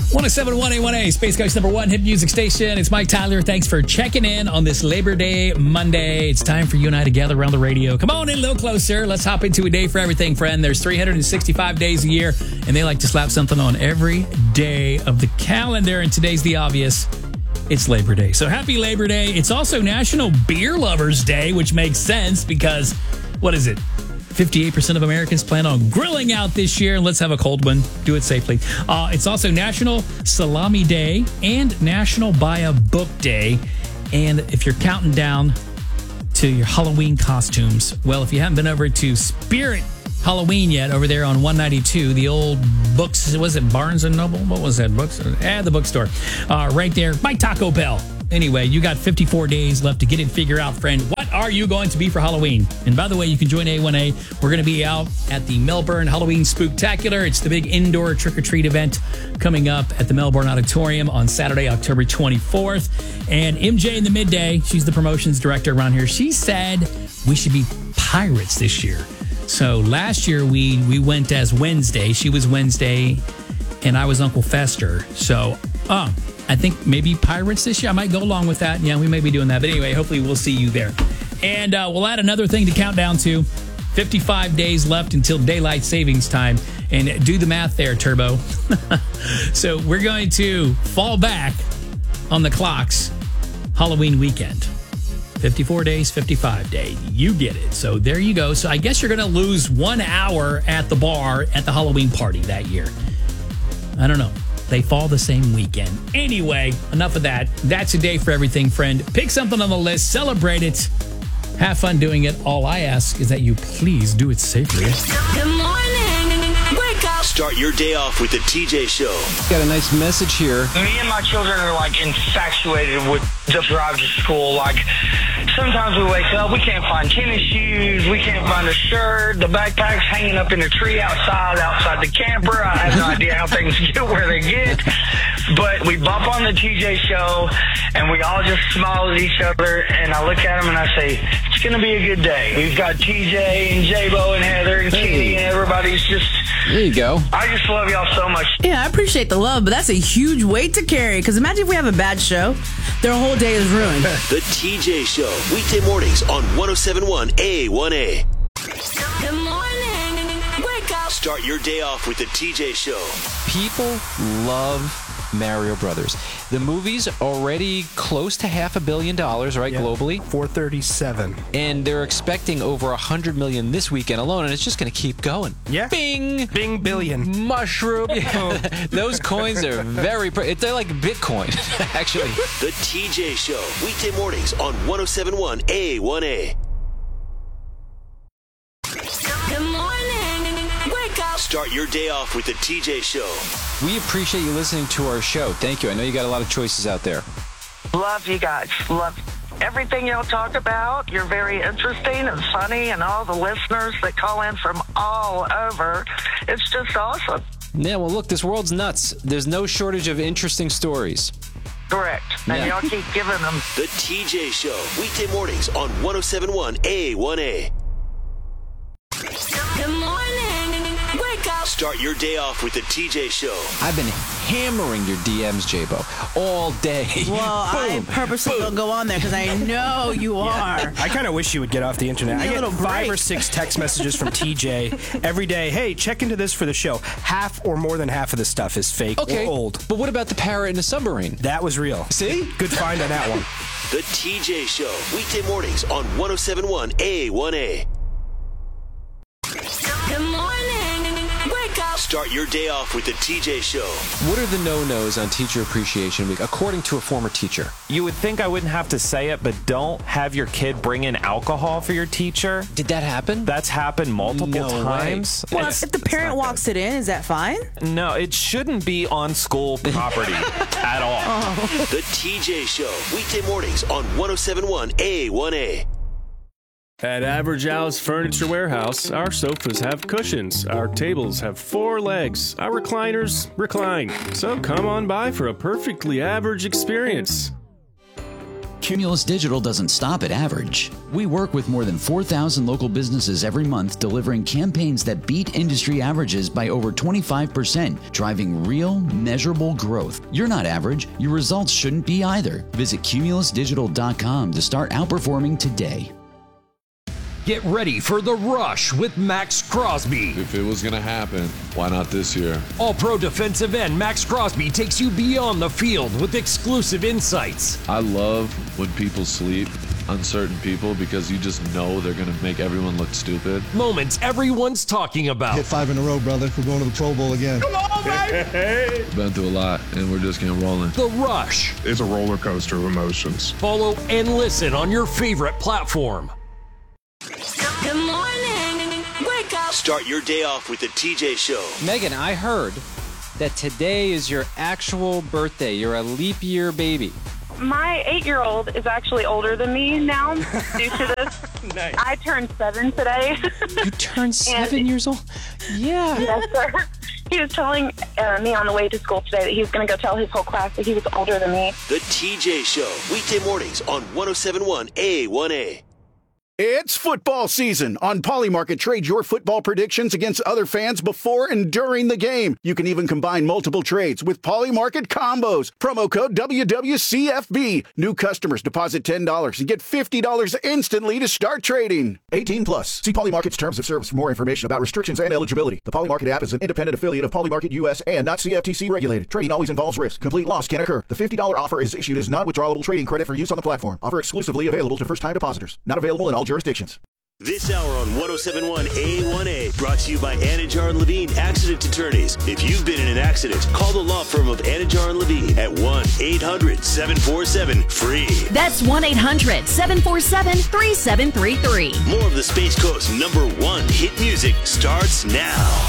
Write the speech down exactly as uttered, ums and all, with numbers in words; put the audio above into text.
one oh seven point one A one A, Space Coast number one hit music station. It's Mike Tyler. Thanks for checking in on this Labor Day Monday. It's time for you and I to gather around the radio. Come on in a little closer. Let's hop into a day for everything, friend. There's three hundred sixty-five days a year, and they like to slap something on every day of the calendar. And today's the obvious. It's Labor Day. So happy Labor Day. It's also National Beer Lovers Day, which makes sense because, what is it? fifty-eight percent of Americans plan on grilling out this year. Let's have a cold one. Do it safely. Uh, it's also National Salami Day and National Buy a Book Day. And if you're counting down to your Halloween costumes, well, if you haven't been over to Spirit Halloween yet, over there on one ninety-two, the old books, was it Barnes and Noble? What was that? Books? Eh, the bookstore. Uh, right there by Taco Bell. Anyway, you got fifty-four days left to get it figured out, friend. What are you going to be for Halloween? And by the way, you can join A one A. We're going to be out at the Melbourne Halloween Spooktacular. It's the big indoor trick-or-treat event coming up at the Melbourne Auditorium on Saturday, October twenty-fourth. And M J in the midday, she's the promotions director around here. She said we should be pirates this year. So last year we we went as Wednesday. She was Wednesday, and I was Uncle Fester. So, um. I think maybe Pirates this year. I might go along with that. Yeah, we may be doing that. But anyway, hopefully we'll see you there. And uh, we'll add another thing to count down to. fifty-five days left until daylight savings time. And do the math there, Turbo. So we're going to fall back on the clocks Halloween weekend. fifty-four days, fifty-five day. You get it. So there you go. So I guess you're going to lose one hour at the bar at the Halloween party that year. I don't know. They fall the same weekend. Anyway, enough of that. That's a day for everything, friend. Pick something on the list. Celebrate it. Have fun doing it. All I ask is that you please do it safely. Good morning. Wake up. Start your day off with the T J Show. Got a nice message here. Me and my children are like infatuated with the drive to school. Like, sometimes we wake up, we can't find tennis shoes, we can't find a shirt, the backpack's hanging up in a tree outside, outside the camper. I have no idea how things get where they get. But we bump on the T J Show, and we all just smile at each other, and I look at them and I say, it's going to be a good day. We've got T J and J-Bo and Heather and Hey. Kitty, and everybody's just... There you go. I just love y'all so much. Yeah, I appreciate the love, but that's a huge weight to carry. Because imagine if we have a bad show, their whole day is ruined. The T J Show, weekday mornings on one oh seven point one A one A. Good morning. Wake up. Start your day off with the T J Show. People love Mario Brothers. The movie's already close to half a billion dollars, right, Yeah. globally? four thirty-seven. And they're expecting over a hundred million this weekend alone, and it's just going to keep going. Yeah. Bing! Bing billion. Mushroom. Those coins are very... Pre- they're like Bitcoin, actually. The T J Show, weekday mornings on one oh seven point one A one A. Good morning. Wake up. Start your day off with the T J Show. We appreciate you listening to our show. Thank you. I know you got a lot of choices out there. Love you guys. Love everything y'all talk about. You're very interesting and funny, and all the listeners that call in from all over. It's just awesome. Yeah, well, look, this world's nuts. There's no shortage of interesting stories. Correct. And Yeah. y'all keep giving them. The T J Show, weekday mornings on one oh seven point one A one A. Good morning. Wake up. Start your day off with the T J Show. I've been hammering your D Ms, J-Bo, all day. Well, I Boom, purposely boom. don't go on there because I know you are. I kind of wish you would get off the internet. Give I me a get little five break. or six text messages from T J every day. Hey, check into this for the show. Half or more than half of the stuff is fake Okay, or old. but what about the parrot in the submarine? That was real. See? Good find on that one. The T J Show, weekday mornings on one oh seven point one A one A. Good morning. Wake up. Start your day off with the T J Show. What are the no-nos on Teacher Appreciation Week, according to a former teacher? You would think I wouldn't have to say it, but don't have your kid bring in alcohol for your teacher. Did that happen? That's happened multiple No way. times. Well, It's- if the it's parent not walks it in, is that fine? good. No, it shouldn't be on school property at all. The T J Show, weekday mornings on one oh seven point one A one A. At Average Al's Furniture Warehouse, our sofas have cushions, our tables have four legs, our recliners recline. So come on by for a perfectly average experience. Cumulus Digital doesn't stop at average. We work with more than four thousand local businesses every month, delivering campaigns that beat industry averages by over twenty-five percent, driving real, measurable growth. You're not average. Your results shouldn't be either. Visit cumulus digital dot com to start outperforming today. Get ready for The Rush with Max Crosby. If it was going to happen, why not this year? All-pro defensive end Max Crosby takes you beyond the field with exclusive insights. I love when people sleep, uncertain people, because you just know they're going to make everyone look stupid. Moments everyone's talking about. Hit five in a row, brother. We're going to the Pro Bowl again. Come on, baby! Been through a lot, and we're just getting rolling. The Rush. It's a roller coaster of emotions. Follow and listen on your favorite platform. Good morning. Wake up. Start your day off with the T J Show. Megan, I heard that today is your actual birthday. You're a leap year baby. My eight-year-old is actually older than me now due to this. Nice. I turned seven today. You turned seven years old? Yeah. Yes, sir. He was telling uh, me on the way to school today that he was going to go tell his whole class that he was older than me. The T J Show, weekday mornings on one oh seven point one A one A. It's football season. On Polymarket, trade your football predictions against other fans before and during the game. You can even combine multiple trades with Polymarket combos. Promo code W W C F B. New customers deposit ten dollars and get fifty dollars instantly to start trading. eighteen plus. See Polymarket's terms of service for more information about restrictions and eligibility. The Polymarket app is an independent affiliate of Polymarket U S and not C F T C regulated. Trading always involves risk. Complete loss can occur. The fifty dollars offer is issued as non-withdrawable trading credit for use on the platform. Offer exclusively available to first-time depositors. Not available in all jurisdictions. This hour on one oh seven point one A one A brought to you by Anajar and Levine Accident Attorneys. If you've been in an accident, call the law firm of Anajar and Levine at one eight hundred seven four seven free. That's one eight hundred seven four seven three seven three three. More of the Space Coast number one hit music starts now.